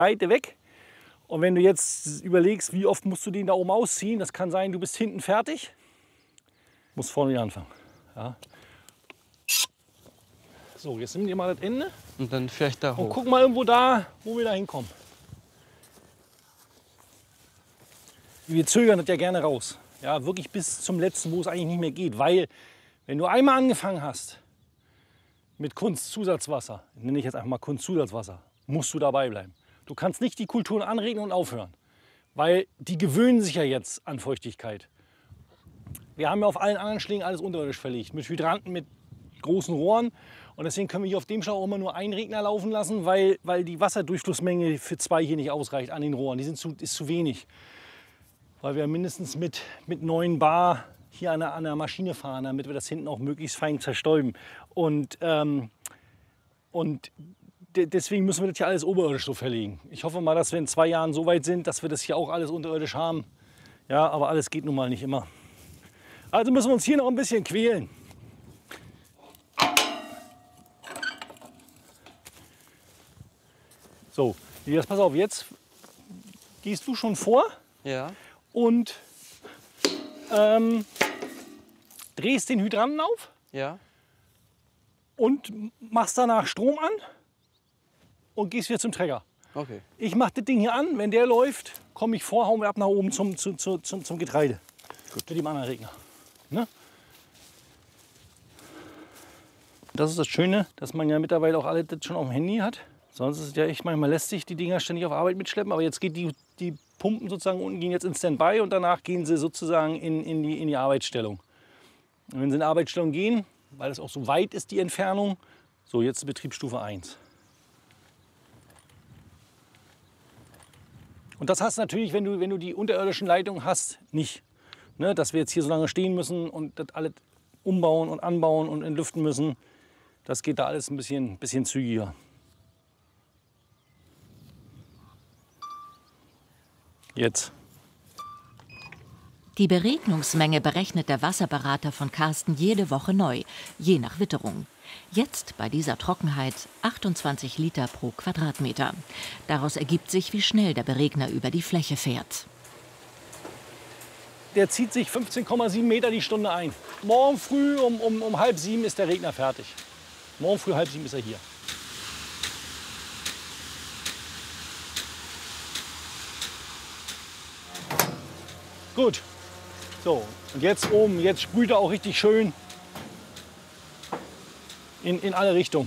Seite weg. Und wenn du jetzt überlegst, wie oft musst du den da oben ausziehen, das kann sein, du bist hinten fertig, musst vorne wieder anfangen. Ja. So, jetzt nimm dir mal das Ende Und dann vielleicht da und hoch. guck mal irgendwo da, wo wir da hinkommen. Wir zögern das ja gerne raus. Ja, wirklich bis zum letzten, wo es eigentlich nicht mehr geht. Weil, wenn du einmal angefangen hast mit Kunstzusatzwasser, nenne ich jetzt einfach mal Kunstzusatzwasser, musst du dabei bleiben. Du kannst nicht die Kulturen anregen und aufhören. Weil die gewöhnen sich ja jetzt an Feuchtigkeit. Wir haben ja auf allen anderen Schlägen alles unterirdisch verlegt. Mit Hydranten, mit großen Rohren. Und deswegen können wir hier auf dem Schlauch auch immer nur einen Regner laufen lassen, weil die Wasserdurchflussmenge für 2 hier nicht ausreicht an den Rohren. Die ist zu wenig. Weil wir mindestens mit 9 Bar hier an der Maschine fahren, damit wir das hinten auch möglichst fein zerstäuben. Und deswegen müssen wir das hier alles oberirdisch so verlegen. Ich hoffe mal, dass wir in 2 Jahren so weit sind, dass wir das hier auch alles unterirdisch haben. Ja, aber alles geht nun mal nicht immer. Also müssen wir uns hier noch ein bisschen quälen. So, jetzt pass auf, jetzt gehst du schon vor. Ja. Und drehst den Hydranten auf Ja. und machst danach Strom an und gehst wieder zum Trecker. Okay. Ich mache das Ding hier an, wenn der läuft, komme ich vor, hauen wir ab nach oben zum Getreide. Gut. Mit dem anderen Regner. Ne? Das ist das Schöne, dass man ja mittlerweile auch alles das schon auf dem Handy hat. Sonst ist es ja echt manchmal lästig, die Dinger ständig auf Arbeit mitschleppen. Aber jetzt geht die Pumpen sozusagen unten gehen jetzt in Standby und danach gehen sie sozusagen in die Arbeitsstellung. Und wenn sie in die Arbeitsstellung gehen, weil es auch so weit ist, die Entfernung, so jetzt Betriebsstufe 1. Und das hast du natürlich, wenn du die unterirdischen Leitungen hast, nicht. Ne, dass wir jetzt hier so lange stehen müssen und das alles umbauen und anbauen und entlüften müssen. Das geht da alles ein bisschen zügiger. Jetzt. Die Beregnungsmenge berechnet der Wasserberater von Carsten jede Woche neu, je nach Witterung. Jetzt bei dieser Trockenheit 28 Liter pro Quadratmeter. Daraus ergibt sich, wie schnell der Beregner über die Fläche fährt. Der zieht sich 15,7 Meter die Stunde ein. Morgen früh um 6:30 ist der Regner fertig. Morgen früh 6:30 ist er hier. Gut. So, und jetzt oben, jetzt sprüht er auch richtig schön in alle Richtungen.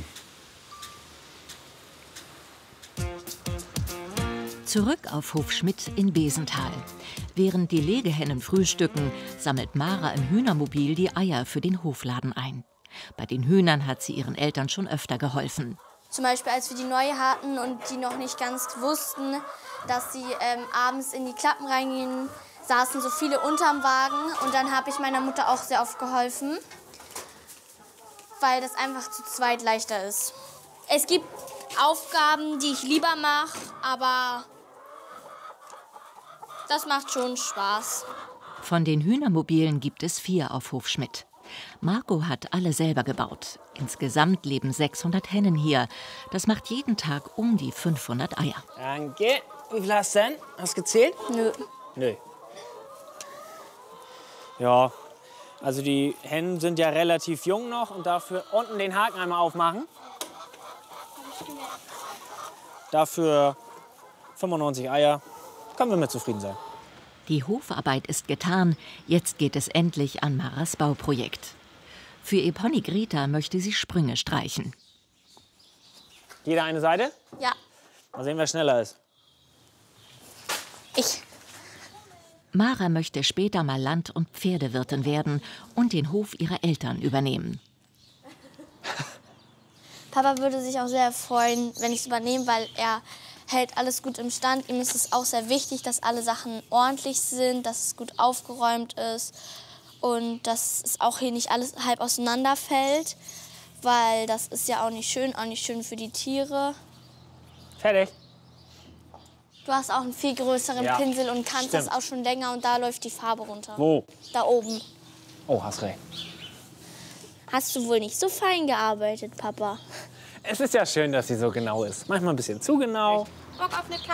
Zurück auf Hof Schmidt in Besenthal. Während die Legehennen frühstücken, sammelt Mara im Hühnermobil die Eier für den Hofladen ein. Bei den Hühnern hat sie ihren Eltern schon öfter geholfen. Zum Beispiel, als wir die neue hatten und die noch nicht ganz wussten, dass sie abends in die Klappen reingehen, saßen so viele unterm Wagen. Und dann habe ich meiner Mutter auch sehr oft geholfen, weil das einfach zu zweit leichter ist. Es gibt Aufgaben, die ich lieber mache, aber das macht schon Spaß. Von den Hühnermobilen gibt es 4 auf Hof Schmidt. Marco hat alle selber gebaut. Insgesamt leben 600 Hennen hier. Das macht jeden Tag um die 500 Eier. Danke. Wie viel hast du denn? Hast du gezählt? Nö. Nö. Ja, also die Hennen sind ja relativ jung noch und dafür unten den Haken einmal aufmachen. Dafür 95 Eier. Können wir mit zufrieden sein. Die Hofarbeit ist getan. Jetzt geht es endlich an Maras Bauprojekt. Für ihr Pony Greta möchte sie Sprünge streichen. Jeder eine Seite? Ja. Mal sehen, wer schneller ist. Ich. Mara möchte später mal Land- und Pferdewirtin werden und den Hof ihrer Eltern übernehmen. Papa würde sich auch sehr freuen, wenn ich es übernehme, weil er hält alles gut im Stand. Ihm ist es auch sehr wichtig, dass alle Sachen ordentlich sind, dass es gut aufgeräumt ist und dass es auch hier nicht alles halb auseinanderfällt, weil das ist ja auch nicht schön für die Tiere. Fertig. Du hast auch einen viel größeren Ja, Pinsel und kannst stimmt. das auch schon länger und da läuft die Farbe runter. Wo? Da oben. Oh, hast recht. Hast du wohl nicht so fein gearbeitet, Papa? Es ist ja schön, dass sie so genau ist. Manchmal ein bisschen zu genau. Bock auf eine